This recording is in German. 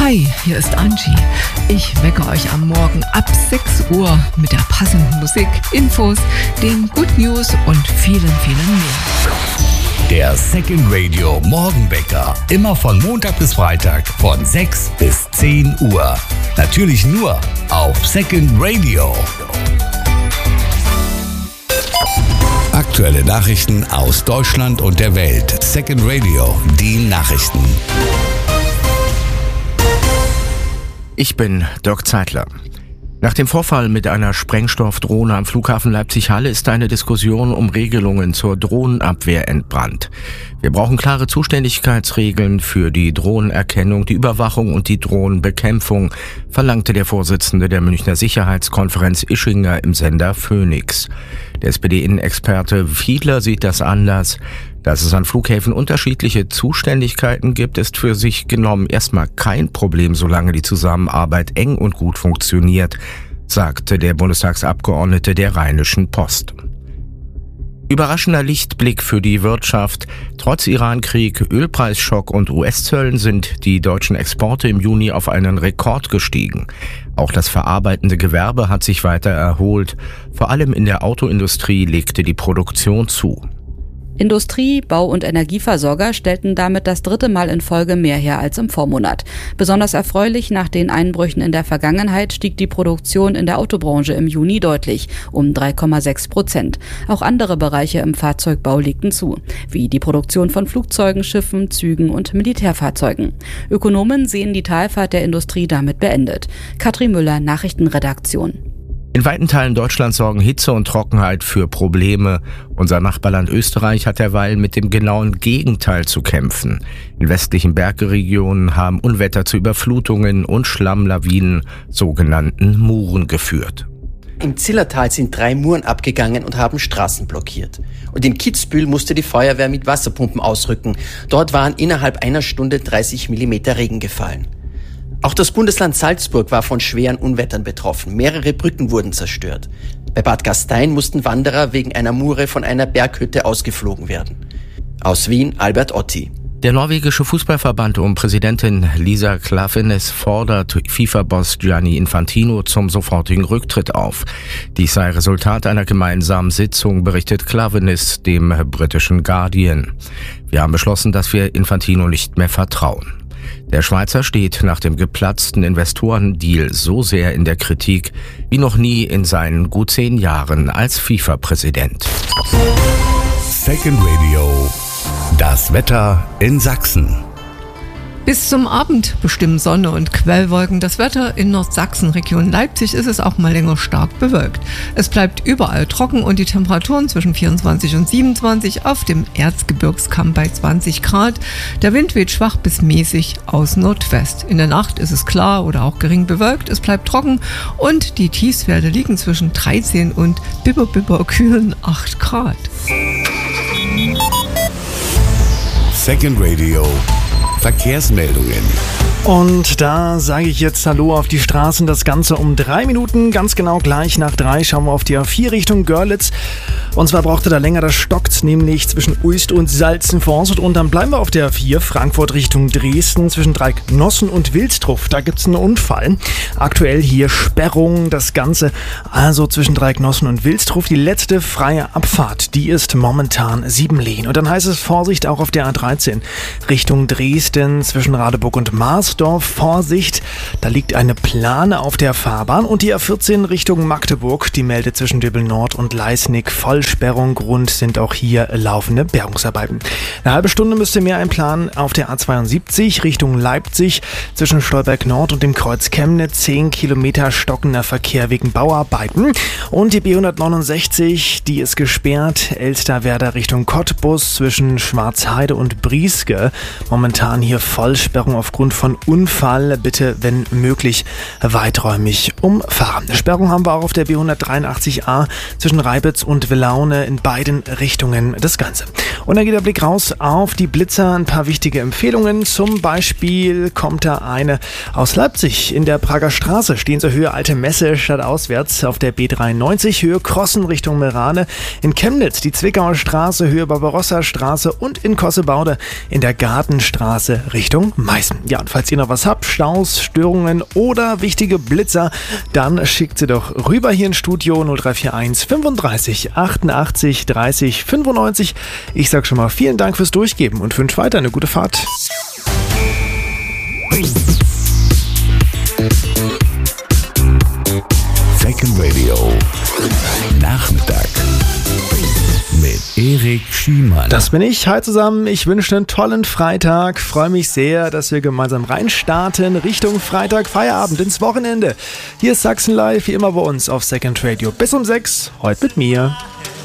Hi, hier ist Angie. Ich wecke euch am Morgen ab 6 Uhr mit der passenden Musik, Infos, den Good News und vielen mehr. Der Second Radio Morgenwecker. Immer von Montag bis Freitag von 6 bis 10 Uhr. Natürlich nur auf Second Radio. Aktuelle Nachrichten aus Deutschland und der Welt. Second Radio, die Nachrichten. Ich bin Dirk Zeitler. Nach dem Vorfall mit einer Sprengstoffdrohne am Flughafen Leipzig-Halle ist eine Diskussion um Regelungen zur Drohnenabwehr entbrannt. Wir brauchen klare Zuständigkeitsregeln für die Drohnenerkennung, die Überwachung und die Drohnenbekämpfung, verlangte der Vorsitzende der Münchner Sicherheitskonferenz Ischinger im Sender Phoenix. Der SPD-Innenexperte Fiedler sieht das anders. Dass es an Flughäfen unterschiedliche Zuständigkeiten gibt, ist für sich genommen erstmal kein Problem, solange die Zusammenarbeit eng und gut funktioniert, sagte der Bundestagsabgeordnete der Rheinischen Post. Überraschender Lichtblick für die Wirtschaft. Trotz Irankrieg, Ölpreisschock und US-Zöllen sind die deutschen Exporte im Juni auf einen Rekord gestiegen. Auch das verarbeitende Gewerbe hat sich weiter erholt. Vor allem in der Autoindustrie legte die Produktion zu. Industrie-, Bau- und Energieversorger stellten damit das 3. Mal in Folge mehr her als im Vormonat. Besonders erfreulich, nach den Einbrüchen in der Vergangenheit stieg die Produktion in der Autobranche im Juni deutlich, um 3,6%. Auch andere Bereiche im Fahrzeugbau legten zu, wie die Produktion von Flugzeugen, Schiffen, Zügen und Militärfahrzeugen. Ökonomen sehen die Talfahrt der Industrie damit beendet. Katrin Müller, Nachrichtenredaktion. In weiten Teilen Deutschlands sorgen Hitze und Trockenheit für Probleme. Unser Nachbarland Österreich hat derweil mit dem genauen Gegenteil zu kämpfen. In westlichen Bergregionen haben Unwetter zu Überflutungen und Schlammlawinen, sogenannten Muren, geführt. Im Zillertal sind 3 Muren abgegangen und haben Straßen blockiert. Und in Kitzbühel musste die Feuerwehr mit Wasserpumpen ausrücken. Dort waren innerhalb einer Stunde 30 Millimeter Regen gefallen. Auch das Bundesland Salzburg war von schweren Unwettern betroffen. Mehrere Brücken wurden zerstört. Bei Bad Gastein mussten Wanderer wegen einer Mure von einer Berghütte ausgeflogen werden. Aus Wien, Albert Otti. Der norwegische Fußballverband um Präsidentin Lisa Klaveness fordert FIFA-Boss Gianni Infantino zum sofortigen Rücktritt auf. Dies sei Resultat einer gemeinsamen Sitzung, berichtet Klaveness dem britischen Guardian. Wir haben beschlossen, dass wir Infantino nicht mehr vertrauen. Der Schweizer steht nach dem geplatzten Investorendeal so sehr in der Kritik wie noch nie in seinen gut 10 Jahren als FIFA-Präsident. Second Radio. Das Wetter in Sachsen. Bis zum Abend bestimmen Sonne und Quellwolken das Wetter. In Nordsachsen, Region Leipzig, ist es auch mal länger stark bewölkt. Es bleibt überall trocken und die Temperaturen zwischen 24 und 27, auf dem Erzgebirgskamm bei 20 Grad. Der Wind weht schwach bis mäßig aus Nordwest. In der Nacht ist es klar oder auch gering bewölkt. Es bleibt trocken und die Tiefstwerte liegen zwischen 13 und bibber kühlen 8 Grad. Second Radio. Verkehrsmeldungen. Und da sage ich jetzt Hallo auf die Straßen, das Ganze um 3 Minuten, ganz genau gleich nach 3 schauen wir auf die A4 Richtung Görlitz. Und zwar brauchte da länger, das stockt nämlich zwischen Uist und Salzenforst. Und dann bleiben wir auf der A4 Frankfurt Richtung Dresden zwischen Dreiknossen und Wilstrup. Da gibt es einen Unfall. Aktuell hier Sperrung, das Ganze also zwischen Dreiknossen und Wilstrup. Die letzte freie Abfahrt, die ist momentan Siebenlehen. Und dann heißt es Vorsicht auch auf der A13 Richtung Dresden zwischen Radeburg und Marsdorf. Vorsicht, da liegt eine Plane auf der Fahrbahn. Und die A14 Richtung Magdeburg, die meldet zwischen Dübbel Nord und Leisnig Vollsperrung. Grund sind auch hier laufende Bergungsarbeiten. Eine halbe Stunde müsste mehr einplanen auf der A72 Richtung Leipzig zwischen Stolberg Nord und dem Kreuz Chemnitz. 10 Kilometer stockender Verkehr wegen Bauarbeiten. Und die B169, die ist gesperrt. Elsterwerda Richtung Cottbus zwischen Schwarzheide und Brieske. Momentan hier Vollsperrung aufgrund von Unfall. Bitte, wenn möglich, weiträumig umfahren. Sperrung haben wir auch auf der B183a zwischen Reibitz und Willaune, in beiden Richtungen das Ganze. Und dann geht der Blick raus auf die Blitzer. Ein paar wichtige Empfehlungen. Zum Beispiel kommt da eine aus Leipzig. In der Prager Straße stehen zur Höhe Alte Messe stadtauswärts auf der B93 Höhe Krossen Richtung Merane. In Chemnitz die Zwickauer Straße Höhe Barbarossa Straße und in Kossebaude in der Gartenstraße Richtung Meißen. Ja, und falls Falls ihr noch was habt, Staus, Störungen oder wichtige Blitzer, dann schickt sie doch rüber hier ins Studio 0341 35 88 30 95. Ich sag schon mal vielen Dank fürs Durchgeben und wünsche weiter eine gute Fahrt. Second Radio Nachmittag mit Erik Schiemann. Das bin ich. Hi zusammen. Ich wünsche einen tollen Freitag. Freue mich sehr, dass wir gemeinsam reinstarten Richtung Freitag, Feierabend ins Wochenende. Hier ist Sachsen Live, wie immer bei uns auf Second Radio. Bis um 6. Heute mit mir.